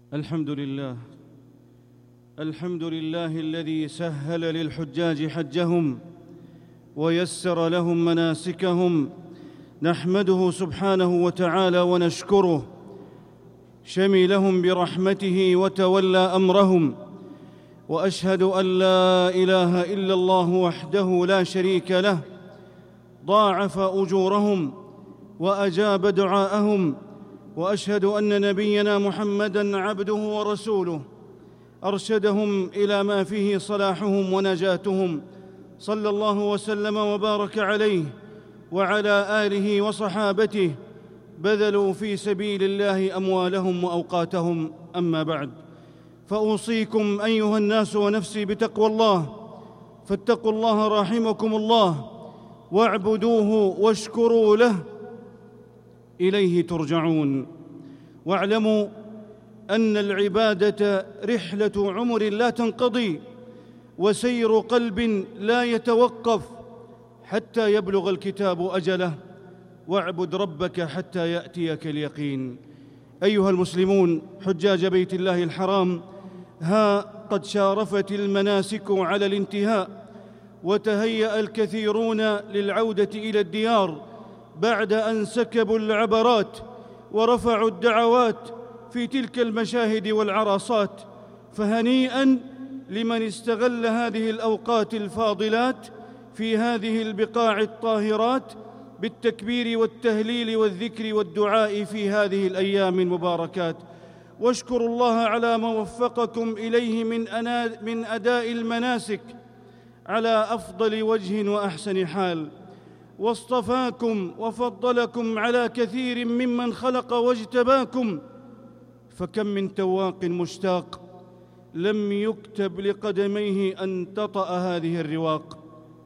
الحمد لله الذي سهل للحجاج حجهم ويسر لهم مناسكهم. نحمده سبحانه وتعالى ونشكره، شملهم برحمته وتولى أمرهم. وأشهد أن لا إله إلا الله وحده لا شريك له، ضاعف أجورهم وأجاب دعاءهم. وأشهد أن نبينا محمدًا عبده ورسوله، أرشدهم إلى ما فيه صلاحهم ونجاتهم، صلى الله وسلم وبارك عليه وعلى آله وصحابته، بذلوا في سبيل الله أموالهم وأوقاتهم. أما بعد، فأوصيكم أيها الناس ونفسي بتقوى الله، فاتقوا الله رحمكم الله، واعبدوه واشكروا له، إليه ترجعون. واعلموا أن العبادة رحلة عمر لا تنقضي، وسير قلب لا يتوقف حتى يبلغ الكتاب أجله. واعبد ربك حتى يأتيك اليقين. أيها المسلمون حجاج بيت الله الحرام، ها قد شارفت المناسك على الانتهاء، وتهيأ الكثيرون للعودة إلى الديار بعد أن سكبوا العبرات ورفعوا الدعوات في تلك المشاهد والعرصات. فهنيئاً لمن استغل هذه الأوقات الفاضلات في هذه البقاع الطاهرات بالتكبير والتهليل والذكر والدعاء في هذه الأيام المباركات. واشكروا الله على ما وفقكم إليه من أداء المناسك على أفضل وجه وأحسن حال، واصطفاكم وفضلكم على كثير ممن خلق واجتباكم. فكم من تواق مشتاق لم يكتب لقدميه أن تطأ هذه الرواق،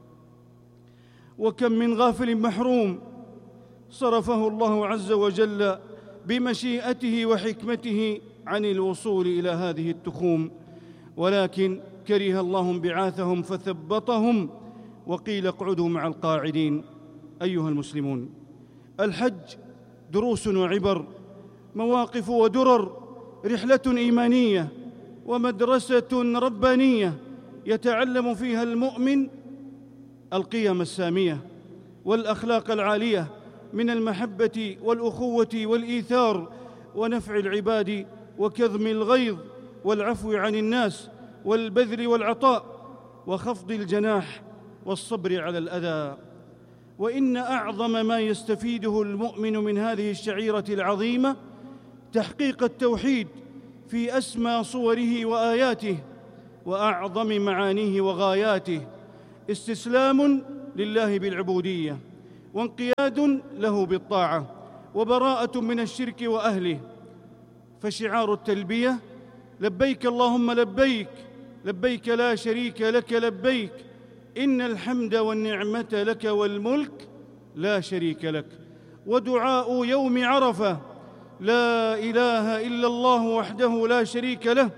وكم من غافل محروم صرفه الله عز وجل بمشيئته وحكمته عن الوصول إلى هذه التخوم، ولكن كره الله انبعاثهم فثبطهم وقيل اقعدوا مع القاعدين. أيها المسلمون، الحج دروس وعبر، مواقف ودرر، رحلة إيمانية ومدرسة ربانية يتعلم فيها المؤمن القيم السامية والأخلاق العالية من المحبة والأخوة والإيثار ونفع العباد وكظم الغيظ والعفو عن الناس والبذل والعطاء وخفض الجناح والصبر على الأذى. وإن أعظم ما يستفيده المؤمن من هذه الشعيرة العظيمة تحقيق التوحيد في أسمى صوره وآياته وأعظم معانيه وغاياته، استسلام لله بالعبودية، وانقياد له بالطاعة، وبراءة من الشرك وأهله. فشعار التلبية لبيك اللهم لبيك، لبيك لا شريك لك لبيك، إن الحمد والنعمة لك والملك لا شريك لك. ودعاء يوم عرفة لا إله إلا الله وحده لا شريك له،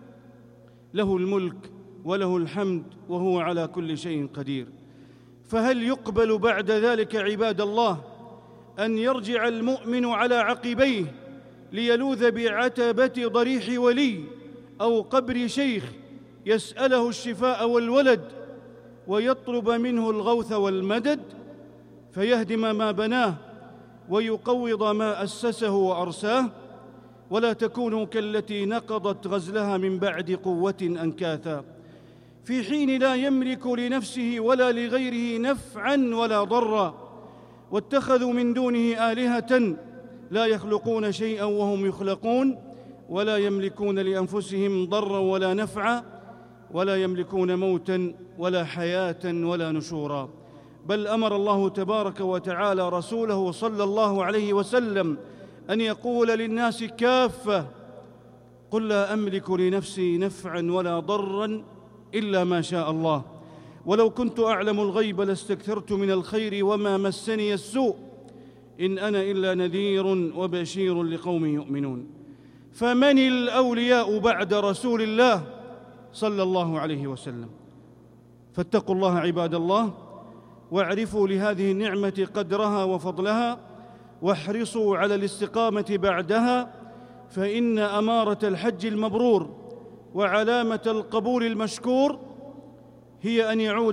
له الملك وله الحمد وهو على كل شيء قدير. فهل يقبل بعد ذلك عباد الله أن يرجع المؤمن على عقبيه ليلوذ بعتبة ضريح ولي أو قبر شيخ يسأله الشفاء والولد ويطلب منه الغوث والمدد، فيهدم ما بناه ويقوض ما أسسه وأرساه؟ ولا تكونوا كالتي نقضت غزلها من بعد قوة أنكاثا، في حين لا يملك لنفسه ولا لغيره نفعا ولا ضرا، واتخذوا من دونه آلهة لا يخلقون شيئا وهم يخلقون، ولا يملكون لأنفسهم ضرا ولا نفعا، ولا يملكون موتا ولا حياة ولا نشورا. بل أمر الله تبارك وتعالى رسوله صلى الله عليه وسلم أن يقول للناس كافة: قل لا أملك لنفسي نفعا ولا ضرا إلا ما شاء الله، ولو كنت أعلم الغيب لاستكثرت من الخير وما مسني السوء، إن أنا إلا نذير وبشير لقوم يؤمنون. فمن الأولياء بعد رسول الله صلى الله عليه وسلم؟ فاتقوا الله عباد الله، واعرفوا لهذه النعمة قدرها وفضلها، واحرصوا على الاستقامة بعدها، فإن أمارة الحج المبرور وعلامة القبول المشكور هي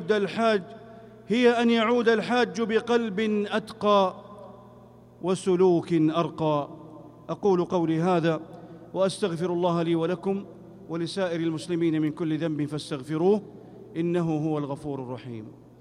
أن يعود الحاج بقلب أتقى وسلوك أرقى. أقول قولي هذا وأستغفر الله لي ولكم ولسائر المسلمين من كل ذنب فاستغفروه إنه هو الغفور الرحيم.